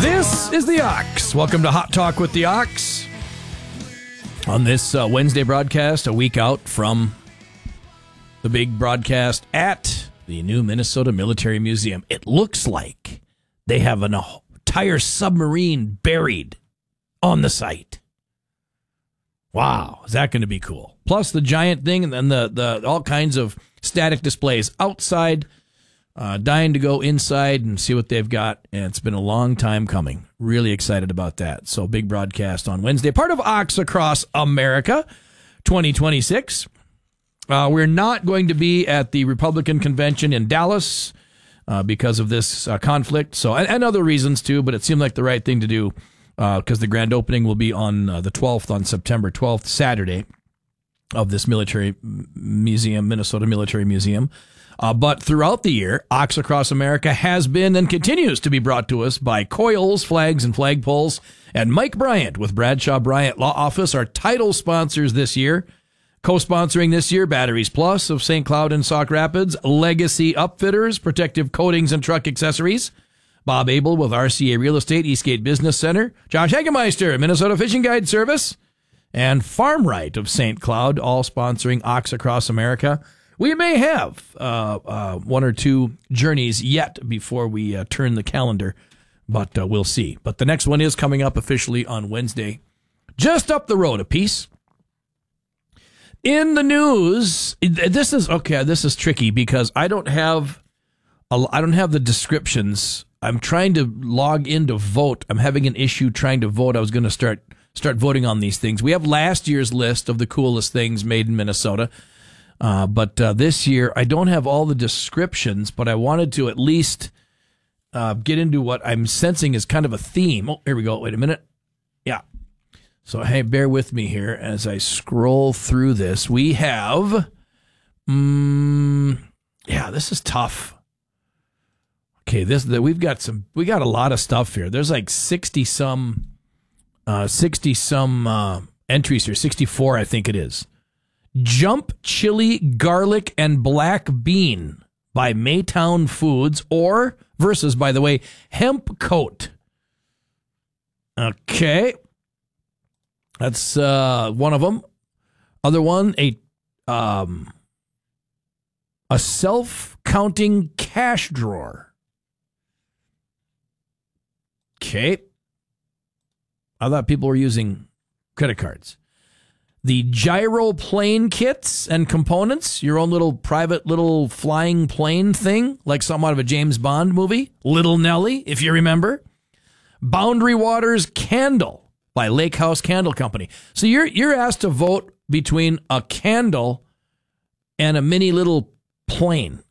This is the Ox. Welcome to Hot Talk with the Ox. On this Wednesday broadcast, a week out from the big broadcast at the new Minnesota Military Museum. It looks like they have an entire submarine buried on the site. Wow, is that going to be cool? Plus the giant thing and then the all kinds of static displays outside. Dying to go inside and see what they've got. And it's been a long time coming. Really excited about that. So big broadcast on Wednesday. Part of Ox Across America 2026. We're not going to be at the Republican convention in Dallas because of this conflict. So and other reasons too, but it seemed like the right thing to do because the grand opening will be on the 12th, on September 12th, Saturday, of this military museum, Minnesota Military Museum. But throughout the year, Ox Across America has been and continues to be brought to us by Coils, Flags, and Flagpoles, and Mike Bryant with Bradshaw Bryant Law Office, our title sponsors this year. Co-sponsoring this year, Batteries Plus of St. Cloud and Sauk Rapids, Legacy Upfitters, Protective Coatings and Truck Accessories, Bob Abel with RCA Real Estate, Eastgate Business Center, Josh Hagemeister, Minnesota Fishing Guide Service, and Farm Right of St. Cloud, all sponsoring Ox Across America. We may have one or two journeys yet before we turn the calendar, but we'll see. But the next one is coming up officially on Wednesday, just up the road a piece. In the news, this is tricky because I don't have the descriptions. I'm trying to log in to vote. I'm having an issue trying to vote. I was going to start voting on these things. We have last year's list of the coolest things made in Minnesota. But this year, I don't have all the descriptions, but I wanted to at least get into what I'm sensing is kind of a theme. Oh, here we go. Wait a minute. Yeah. So, hey, bear with me here as I scroll through this. We have, this is tough. Okay, we got a lot of stuff here. There's like 60 some entries here. 64, I think it is. Jump Chili Garlic and Black Bean by Maytown Foods, or versus, by the way, Hemp Coat. Okay. That's one of them. Other one, a self-counting cash drawer. Okay. I thought people were using credit cards. The gyro plane kits and components, your own little private little flying plane thing, like something out of a James Bond movie. Little Nelly, if you remember. Boundary Waters Candle by Lake House Candle Company. So you're asked to vote between a candle and a mini little plane.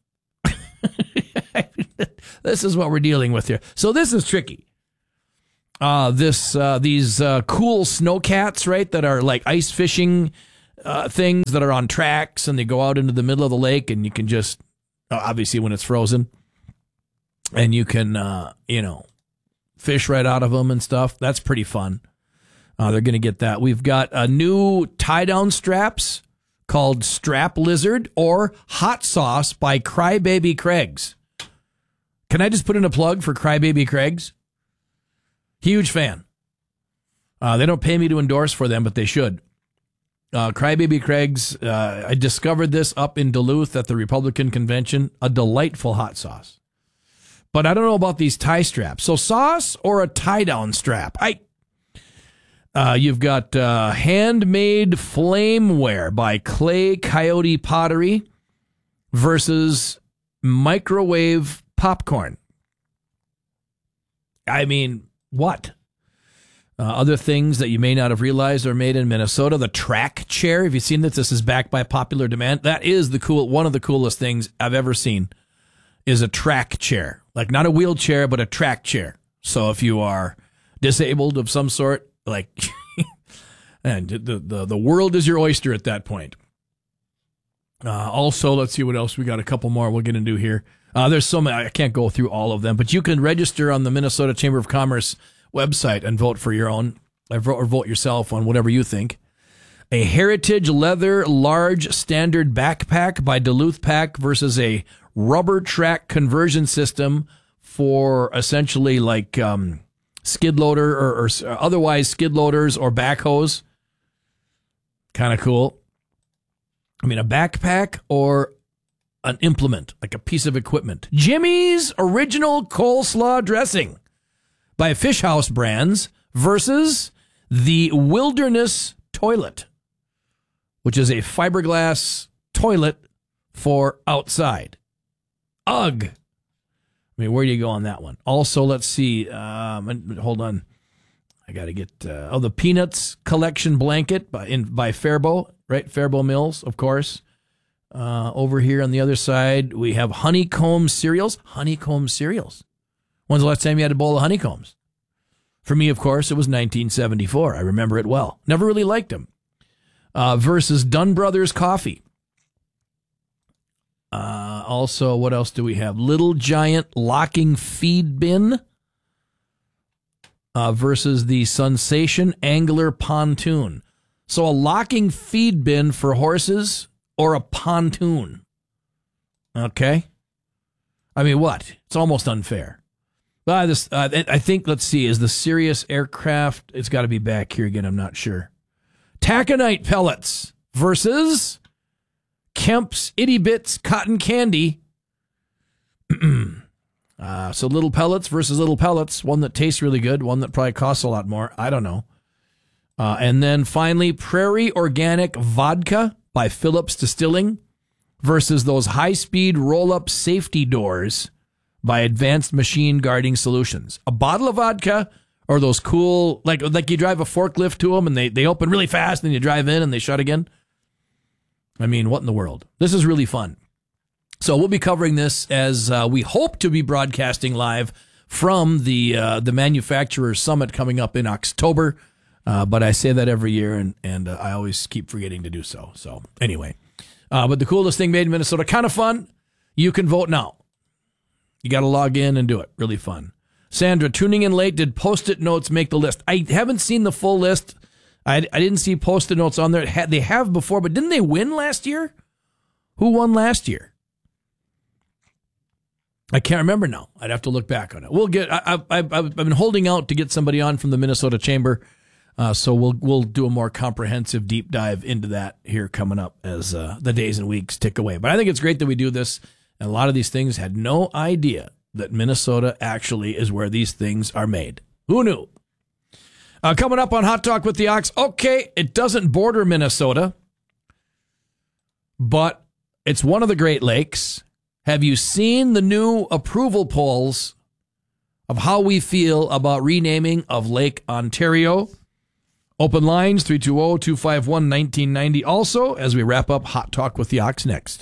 This is what we're dealing with here. So this is tricky. These cool snowcats, right, that are like ice fishing things that are on tracks, and they go out into the middle of the lake, and you can just, obviously when it's frozen, and you can, fish right out of them and stuff. That's pretty fun. They're going to get that. We've got new tie-down straps called Strap Lizard or Hot Sauce by Crybaby Craig's. Can I just put in a plug for Crybaby Craig's? Huge fan. They don't pay me to endorse for them, but they should. Crybaby Craig's, I discovered this up in Duluth at the Republican convention. A delightful hot sauce. But I don't know about these tie straps. So sauce or a tie-down strap? You've got Handmade Flameware by Clay Coyote Pottery versus microwave popcorn. I mean, what? Other things that you may not have realized are made in Minnesota. The track chair. Have you seen this? This is backed by popular demand. That is one of the coolest things I've ever seen is a track chair. Like not a wheelchair, but a track chair. So if you are disabled of some sort, like, and the world is your oyster at that point. Also, let's see what else we got. A couple more we'll get into here. There's so many, I can't go through all of them, but you can register on the Minnesota Chamber of Commerce website and vote for your own, or vote yourself on whatever you think. A Heritage Leather Large Standard Backpack by Duluth Pack versus a Rubber Track conversion system for essentially like skid loader or otherwise skid loaders or backhoes. Kind of cool. I mean, a backpack or an implement, like a piece of equipment. Jimmy's Original Coleslaw Dressing by Fish House Brands versus the Wilderness Toilet, which is a fiberglass toilet for outside. Ugh. I mean, where do you go on that one? Also, let's see. Hold on. I got to get... the Peanuts Collection Blanket by Faribault, right? Faribault Mills, of course. Over here on the other side, we have honeycomb cereals. Honeycomb cereals. When's the last time you had a bowl of honeycombs? For me, of course, it was 1974. I remember it well. Never really liked them. Versus Dunn Brothers Coffee. Also, what else do we have? Little Giant Locking Feed Bin versus the Sensation Angler Pontoon. So a locking feed bin for horses or a pontoon. Okay? I mean, what? It's almost unfair. I think, let's see, is the Sirius Aircraft, it's got to be back here again, I'm not sure. Taconite pellets versus Kemp's Itty Bits Cotton Candy. So little pellets versus little pellets. One that tastes really good, one that probably costs a lot more. I don't know. And then finally, Prairie Organic Vodka by Phillips Distilling versus those high-speed roll-up safety doors by Advanced Machine Guarding Solutions. A bottle of vodka or those cool, like you drive a forklift to them and they open really fast and you drive in and they shut again. I mean, what in the world? This is really fun. So we'll be covering this as we hope to be broadcasting live from the Manufacturers Summit coming up in October. But I say that every year, and I always keep forgetting to do so. So anyway, but the coolest thing made in Minnesota, kind of fun. You can vote now. You got to log in and do it. Really fun. Sandra, tuning in late, did Post-it notes make the list? I haven't seen the full list. I didn't see Post-it notes on there. They have before, but didn't they win last year? Who won last year? I can't remember now. I'd have to look back on it. We'll get. I've been holding out to get somebody on from the Minnesota Chamber, so we'll do a more comprehensive deep dive into that here coming up as the days and weeks tick away. But I think it's great that we do this. And a lot of these things had no idea that Minnesota actually is where these things are made. Who knew? Coming up on Hot Talk with the Ox. Okay, it doesn't border Minnesota, but it's one of the Great Lakes. Have you seen the new approval polls of how we feel about renaming of Lake Ontario? Open lines, 320-251-1990. Also, as we wrap up Hot Talk with the Ox next.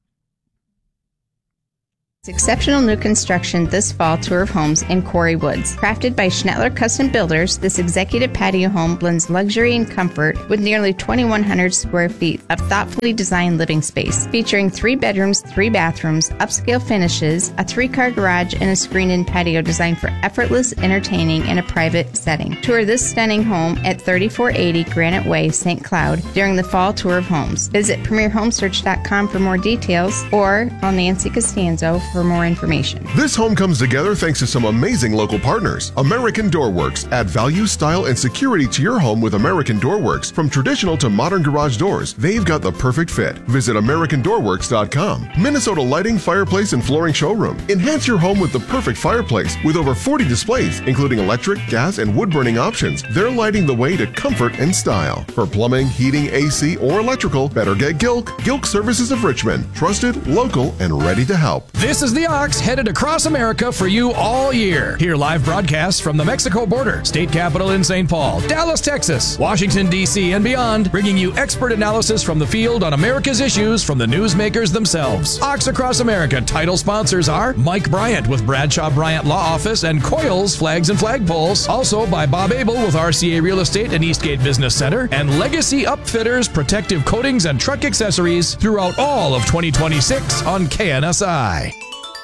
Exceptional new construction this fall tour of homes in Quarry Woods. Crafted by Schnettler Custom Builders, this executive patio home blends luxury and comfort with nearly 2,100 square feet of thoughtfully designed living space, featuring 3 bedrooms, 3 bathrooms, upscale finishes, a 3-car garage, and a screened-in patio designed for effortless entertaining in a private setting. Tour this stunning home at 3480 Granite Way, St. Cloud during the fall tour of homes. Visit PremierHomesearch.com for more details or call Nancy Costanzo for more information. This home comes together thanks to some amazing local partners. American Door Works. Add value, style, and security to your home with American Door Works. From traditional to modern garage doors, they've got the perfect fit. Visit AmericanDoorWorks.com. Minnesota Lighting, Fireplace, and Flooring Showroom. Enhance your home with the perfect fireplace with over 40 displays, including electric, gas, and wood-burning options. They're lighting the way to comfort and style. For plumbing, heating, AC, or electrical, better get Gilk. Gilk Services of Richmond. Trusted, local, and ready to help. This is the Ox headed across America for you all year. Hear live broadcasts from the Mexico border, state capital in St. Paul, Dallas, Texas, Washington, D.C., and beyond, bringing you expert analysis from the field on America's issues from the newsmakers themselves. Ox Across America title sponsors are Mike Bryant with Bradshaw Bryant Law Office and Coils Flags and Flagpoles. Also by Bob Abel with RCA Real Estate and Eastgate Business Center, and Legacy Upfitters, protective coatings, and truck accessories throughout all of 2026 on KNSI.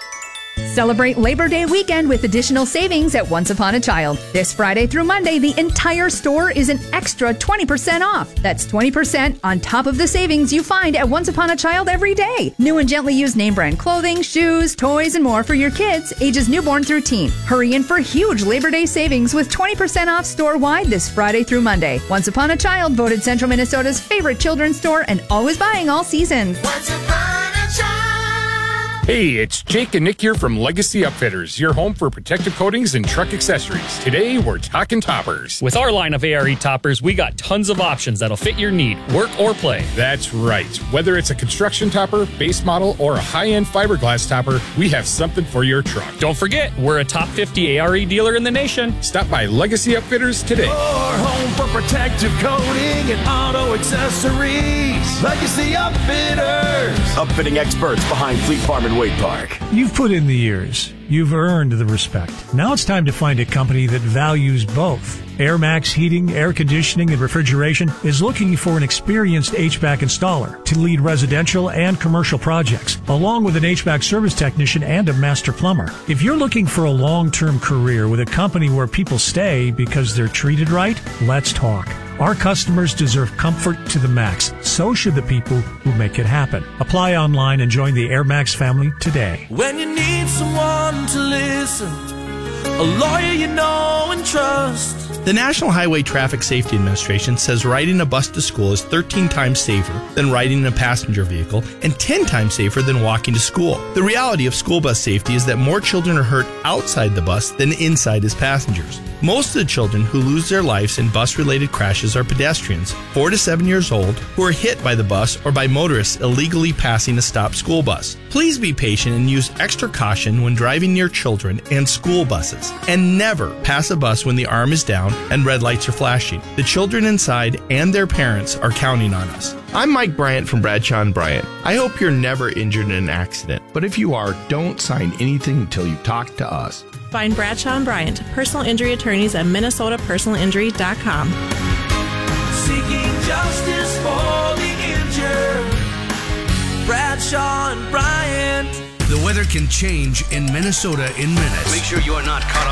Celebrate Labor Day weekend with additional savings at Once Upon a Child. This Friday through Monday, the entire store is an extra 20% off. That's 20% on top of the savings you find at Once Upon a Child every day. New and gently used name brand clothing, shoes, toys, and more for your kids, ages newborn through teen. Hurry in for huge Labor Day savings with 20% off store-wide this Friday through Monday. Once Upon a Child, voted Central Minnesota's favorite children's store and always buying all seasons. Once Upon a Child. Hey, it's Jake and Nick here from Legacy Upfitters, your home for protective coatings and truck accessories. Today, we're talking toppers. With our line of ARE toppers, we got tons of options that'll fit your need, work or play. That's right. Whether it's a construction topper, base model, or a high-end fiberglass topper, we have something for your truck. Don't forget, we're a top 50 ARE dealer in the nation. Stop by Legacy Upfitters today. Your home for protective coating and auto accessories. Legacy Upfitters. Upfitting experts behind Fleet Farm and Wade Park. You've put in the years. You've earned the respect. Now it's time to find a company that values both. AirMax Heating, Air Conditioning, and Refrigeration is looking for an experienced HVAC installer to lead residential and commercial projects, along with an HVAC service technician and a master plumber. If you're looking for a long-term career with a company where people stay because they're treated right, let's talk. Our customers deserve comfort to the max. So should the people who make it happen. Apply online and join the AirMax family today. When you need someone to listen, a lawyer you know and trust. The National Highway Traffic Safety Administration says riding a bus to school is 13 times safer than riding in a passenger vehicle and 10 times safer than walking to school. The reality of school bus safety is that more children are hurt outside the bus than inside as passengers. Most of the children who lose their lives in bus-related crashes are pedestrians, 4 to 7 years old, who are hit by the bus or by motorists illegally passing a stopped school bus. Please be patient and use extra caution when driving near children and school buses. And never pass a bus when the arm is down and red lights are flashing. The children inside and their parents are counting on us. I'm Mike Bryant from Bradshaw & Bryant. I hope you're never injured in an accident, but if you are, don't sign anything until you talk to us. Find Bradshaw & Bryant, personal injury attorneys at minnesotapersonalinjury.com. Seeking justice for the injured. Bradshaw & Bryant. The weather can change in Minnesota in minutes. Make sure you are not caught